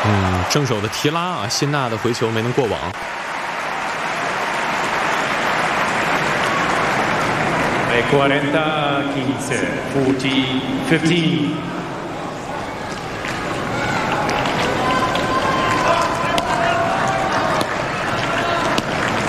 正手的提拉啊，辛纳的回球没能过网。 40-15, 40-15.